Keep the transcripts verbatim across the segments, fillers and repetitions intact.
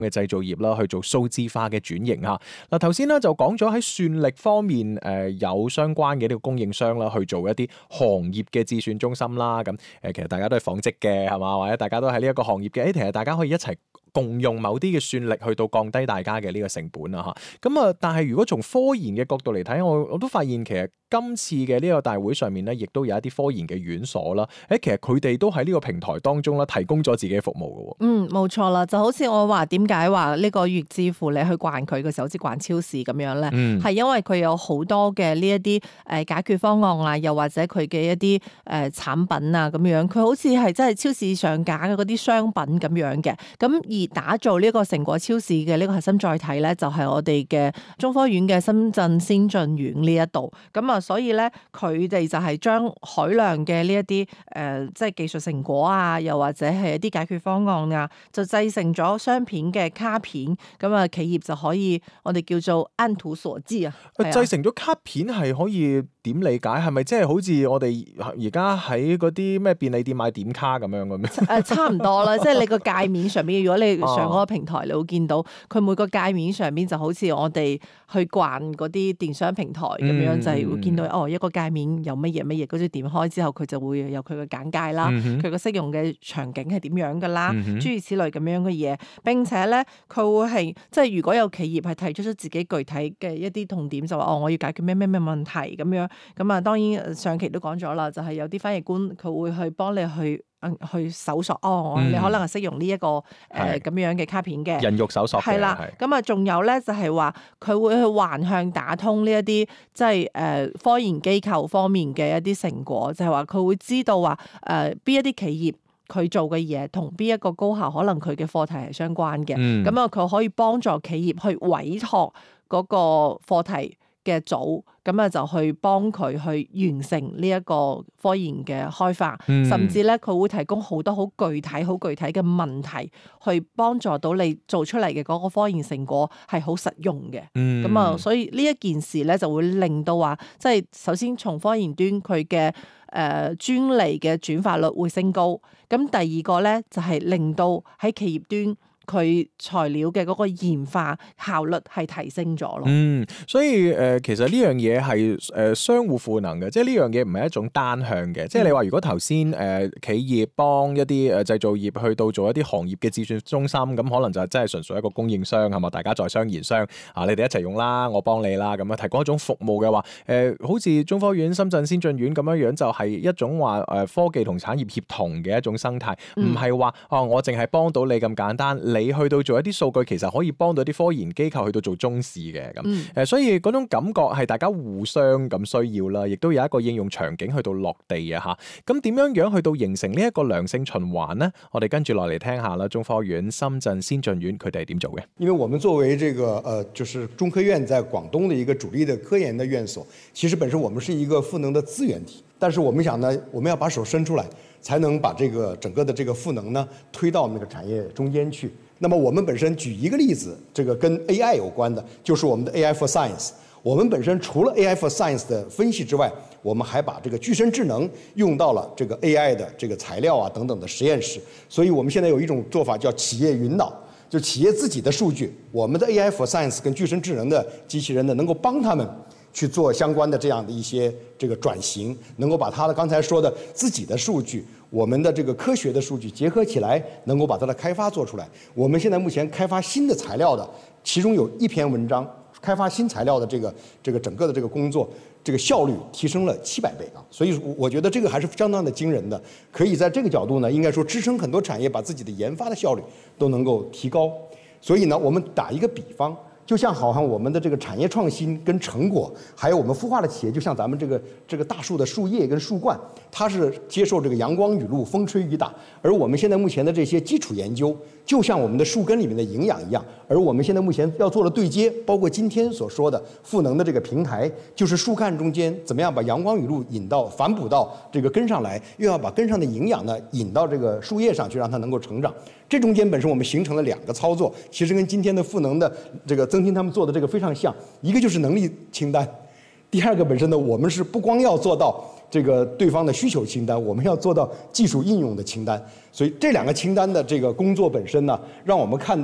嘅製造業啦，去做數字化嘅轉型嚇。嗱，頭先咧就講咗喺算力方面，誒、呃、有相關嘅呢個供應商啦，去做一啲行業嘅智算中心啦。咁誒，其實大家都係紡織嘅係嘛，或者大家都喺呢一個行業嘅，誒，其實大家可以一齊共用某啲嘅算力，去到降低大家嘅呢個成本啊嚇。咁啊，但係如果從科研嘅角度嚟睇，我我都發現其實今次嘅呢個大會上面咧，亦都有一啲科研嘅院所啦。誒，其實佢哋都喺呢個平台當中咧，提供咗自己嘅服務嘅喎。 嗯，冇錯啦，就好似我話點解話呢個月支付你去逛佢嘅時候，好似逛超市咁樣咧，係、嗯、因為佢有好多嘅呢一啲誒解決方案啊，又或者佢嘅一啲誒、呃、產品啊咁樣，佢好似係真係超市上架嘅嗰啲商品咁樣嘅。咁而打造呢個成果超市嘅呢個核心載體咧，就係、是、我哋嘅中科院嘅深圳先進院呢一度。咁啊，所以咧佢哋就係將海量嘅呢一啲誒即係技術成果啊，又或者係一啲解決方案啊，就製成咗相片嘅卡片。咁啊，企業就可以我哋叫做按圖索驥啊。 製成咗卡片係可以點理解？係咪即係好似我哋而家喺嗰啲咩便利店買點卡咁樣嘅咩？ 誒，差唔多啦，即係你個界面上面，如果你上嗰個平台，你會見到佢每個界面上面就好似我哋去逛嗰啲電商平台咁樣，嗯、就係會見到哦一個界面有乜嘢乜嘢，嗰啲點開之後佢就會有佢嘅簡介啦，佢個適用嘅場景係點樣噶啦，諸、嗯、如此類咁樣嘅嘢。並且咧，佢會係即係如果有企業係提出咗自己具體嘅一啲痛點，就話哦我要解決咩咩咩問題咁樣，咁啊當然上期都講咗啦，就係、是、有啲翻譯官佢會去幫你去。去搜索哦，嗯、你可能係識用呢、這、一個誒咁、呃、樣嘅卡片嘅人肉搜索嘅， 係啦。咁啊，仲有咧就係話佢會去橫向打通呢一啲即係誒科研機構方面嘅一啲成果，就係話佢會知道話誒邊一啲企業佢做嘅嘢同邊一個高校可能佢嘅課題係相關嘅。咁啊、嗯，佢可以幫助企業去委託嗰個課題嘅組，咁啊就去幫佢去完成呢一個科研嘅開發，嗯、甚至咧佢會提供好多好具體、好具體嘅問題，去幫助到你做出嚟嘅嗰個科研成果係好實用嘅。咁啊、嗯，所以呢一件事咧就會令到話，即係首先從科研端佢嘅誒專利嘅轉化率會升高，咁第二個咧就係令到喺企業端，佢材料嘅嗰個研發效率係提升咗咯。 嗯，所以誒、呃，其實呢樣嘢係誒相互賦能嘅，即係呢樣嘢唔係一種單向嘅。嗯、即係你話，如果頭先誒企業幫一啲誒製造業去到做一啲行業嘅智算中心，咁可能就真係純粹一個供應商係嘛？大家在商言商啊，你哋一齊用啦，我幫你啦，咁樣提供一種服務嘅話，誒、呃、好似中科院、深圳先進院咁樣樣，就係一種話誒科技同產業協同嘅一種生態，唔係話哦我淨係幫到你咁簡單。你去到做一啲數據，其實可以幫到啲科研機構去到做中視嘅咁，誒、嗯，所以嗰種感覺係大家互相咁需要啦，亦都有一個應用場景去到落地啊嚇。咁點樣樣去到形成呢一個良性循環呢？我哋跟住落嚟聽下啦，中科院、深圳先進院佢哋係點做嘅？ 因為我們作為這個呃，就是中科院在廣東的一個主力的科研的院所，其實本身我們是一個賦能的資源體，但是我們想呢，我們要把手伸出來，才能把這個整個的這個賦能呢推到那個產業中間去。那麼我們本身舉一個例子，這個跟 A I 有關的，就是我們的 A I for Science。我們本身除了 A I for Science 的分析之外，我們還把這個具身智能用到了這個 A I 的這個材料啊等等的實驗室。所以我們現在有一種做法叫企業雲腦，就企業自己的數據，我們的 A I for Science 跟具身智能的機器人呢，能夠幫他們去做相關的這樣的一些這個轉型，能夠把他的剛才說的自己的數據，我們的這個科學的數據結合起來，能夠把它的開發做出來。我們現在目前開發新的材料的，其中有一篇文章，開發新材料的這個這個整個的這個工作，這個效率提升了七百倍啊！所以我覺得這個還是相當的驚人的，可以在這個角度呢，應該說支撐很多產業把自己的研發的效率都能夠提高。所以呢，我們打一個比方。就像好像我們的這個產業創新跟成果，還有我們孵化的企業，就像咱們這個這個大樹的樹葉跟樹冠，它是接受這個陽光雨露、風吹雨打。而我們現在目前的這些基礎研究，就像我們的樹根裡面的營養一樣。而我們現在目前要做的對接，包括今天所說的賦能的這個平台，就是樹幹中間怎麼樣把陽光雨露引到反哺到這個根上來，又要把根上的營養呢引到這個樹葉上去，讓它能夠成長。這中間本身我們形成了兩個操作，其實跟今天的賦能的這個曾經他們做的這個非常像，一個就是能力清單，第二個本身呢，我們是不光要做到這個對方的需求清單，我們要做到技術應用的清單。所以這兩個清單的這個工作本身呢，讓我們看到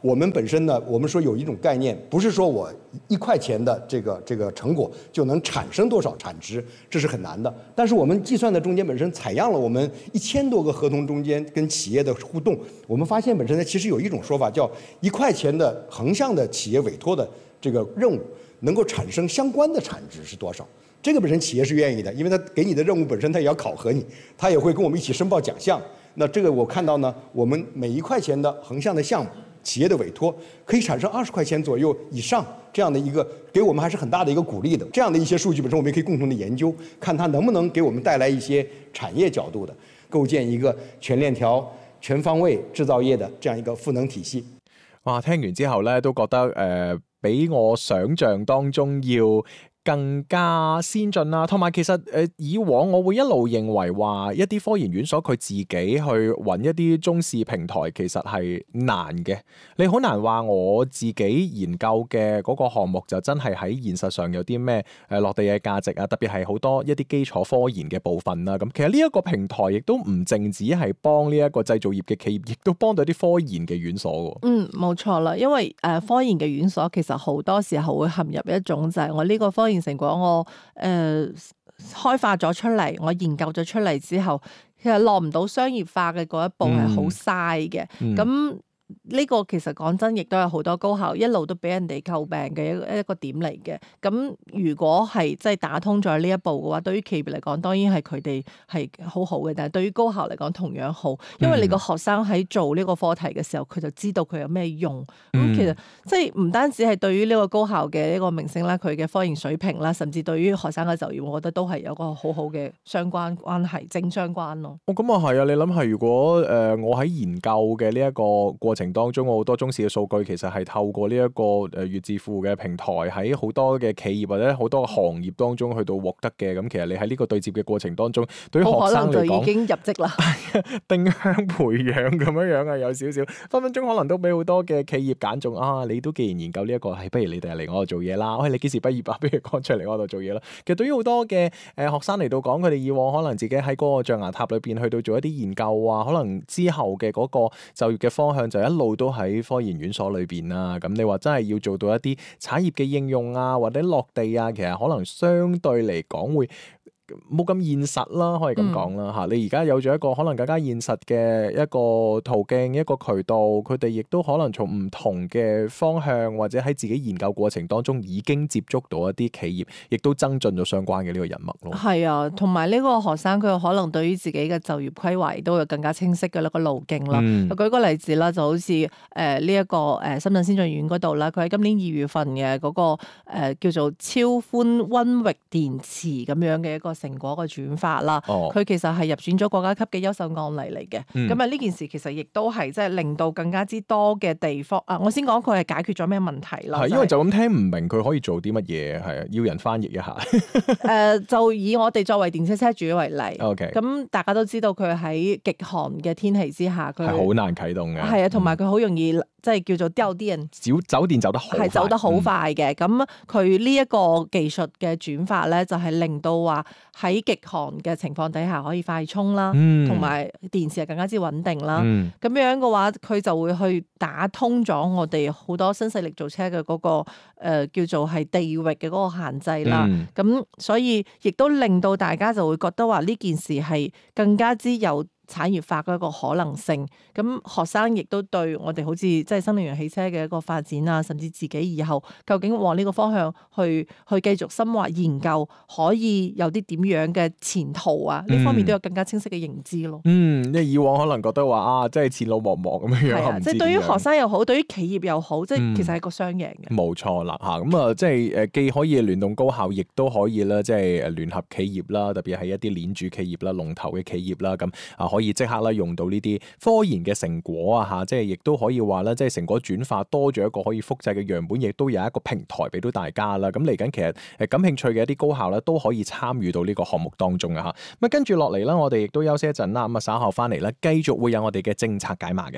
我们本身呢，我们说有一种概念，不是说我一块钱的这个这个成果就能产生多少产值，这是很难的。但是我们计算的中间本身采样了我们一千多个合同中间跟企业的互动，我们发现本身呢，其实有一种说法叫一块钱的横向的企业委托的这个任务能够产生相关的产值是多少。这个本身企业是愿意的，因为他给你的任务本身他也要考核你，他也会跟我们一起申报奖项。那这个我看到呢，我们每一块钱的横向的项目，企业的委托可以产生二十块钱左右以上这样的一个，给我们还是很大的一个鼓励的。这样的一些数据本身，我们也可以共同的研究，看它能不能给我们带来一些产业角度的，构建一个全链条、全方位制造业的这样一个赋能体系。 哇！聽完之後咧，都覺得誒、呃，比我想象當中要更加先進啦，同埋其實誒、呃、以往我會一路認為話一啲科研院所佢自己去揾一啲中試平台其實係難嘅，你好難話我自己研究嘅嗰個項目就真係喺現實上有啲咩誒落地嘅價值啊，特別係好多一啲基礎科研嘅部分啦。咁其實呢一個平台亦都唔淨止係幫呢一個製造業嘅企業，亦都幫到啲科研嘅院所喎。 嗯，冇錯啦，因為誒、呃、科研嘅院所其實好多時候會陷入一種就係我呢個科研成果我誒、呃、開發咗出嚟，我研究咗出嚟之後，其實落唔到商業化嘅嗰一步係好嘥嘅。咁、嗯呢個其實講真，亦都有好多高校一路都俾人哋詬病嘅一個一個點嚟嘅。咁如果係即係打通咗呢一步嘅話，對於企業嚟講，當然係佢哋係好好嘅，但係對於高校嚟講同樣好，因為你個學生喺做呢個課題嘅時候，佢就知道佢有咩用。咁、嗯、其實即係唔單止係對於呢個高校嘅一個明星啦，佢嘅科研水平啦，甚至對於學生嘅就業，我覺得都係有個好好嘅相關關係，正相關咯。 哦，咁啊係啊！你諗下，如果誒、呃、我喺研究嘅呢一個過程當中，我好多中試嘅數據其實係透過呢一個誒粵智庫嘅平台喺好多嘅企業或者好多嘅行業當中去到獲得嘅。咁其實你喺呢個對接嘅過程當中，對於學生嚟講， 可能就已經入職啦， 定向培養咁樣樣啊，有少少分分鐘可能都俾好多嘅企業揀中啊！你都既然研究呢、這、一個，係不如你哋嚟我度做嘢啦。喂、哎，你幾時畢業啊？不如趕出嚟我度做嘢啦。其實對於好多嘅誒、呃、學生嚟到講，佢哋以往可能自己喺嗰個象牙塔裏邊去到做一啲研究啊，可能之後嘅嗰個就業嘅方向就一路都喺科研院所裏邊啦。咁你話真係要做到一啲產業嘅應用啊，或者落地啊，其實可能相對嚟講會冇咁現實啦，可以咁講啦嚇。你而家有咗一個可能更加現實嘅一個途徑、一個渠道，佢哋亦都可能從唔同嘅方向，或者喺自己研究過程當中已經接觸到一啲企業，亦都增進咗相關嘅呢個人脈咯。係啊，同埋呢個學生佢可能對於自己嘅就業規劃亦都有更加清晰嘅一個路徑啦。嗯、舉個例子啦，就好似誒呢一個誒深圳先進院嗰度啦，佢喺今年二月份嘅嗰、那個、呃、叫做超寬溫域電池咁樣嘅一個成果嘅轉發啦，佢、哦、其實係入選咗國家級嘅優秀案例嚟嘅。咁啊呢件事其實亦都係即係令到更加之多嘅地方啊，我先講佢係解決咗咩問題啦。係、就是、 因為就咁聽唔明佢可以做啲乜嘢，係啊，要人翻譯一下。 誒、呃，就以我哋作為電車車主為例，咁 Okay. 大家都知道佢喺極寒嘅天氣之下，佢係好難啟動嘅。係啊，同埋佢好容易。即係叫做掉電， 走走電走得好快， 係走得好快嘅。咁佢呢一個技術嘅轉發咧，就係令到話喺極寒嘅情況底下可以快充啦，同埋、嗯、電池係更加之穩定啦。咁、嗯、樣嘅話，佢就會去打通咗我哋好多新勢力造車嘅嗰、那個、呃、叫做係地域嘅嗰個限制啦。咁、嗯、所以亦都令到大家就會覺得話呢件事係更加之有產業化嘅一個可能性，咁學生亦都對我哋好似即係新能源汽車嘅一個發展啊，甚至自己以後究竟往呢個方向去去繼續深化研究，可以有啲點樣嘅前途啊？呢、嗯、方面都有更加清晰嘅認知咯。 嗯，即係以往可能覺得話啊，即係前路茫茫咁樣樣， 啊、即係對於學生又好，對於企業又好，即係其實係個雙贏嘅。 冇、嗯、錯啦，嚇咁啊，即係誒既可以聯動高校，亦都可以啦，即係誒聯合企業啦，特別係一啲鏈主企業啦、龍頭嘅企業啦，咁啊可以即刻啦用到呢啲科研嘅成果啊嚇，即係亦都可以話啦，即係成果轉化多咗一個可以複製嘅樣本，亦都有一個平台俾到大家啦。咁嚟緊其實誒感興趣嘅一啲高校咧都可以參與到呢個項目當中啊嚇。咁跟住落嚟啦，我哋亦都休息一陣啦。咁啊稍後翻嚟咧，繼續會有我哋嘅政策解碼嘅。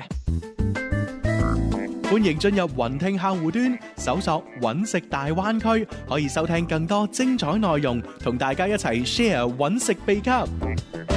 歡迎進入雲聽客戶端，搜索揾食大灣區，可以收聽更多精彩內容，同大家一齊 share 揾食秘笈。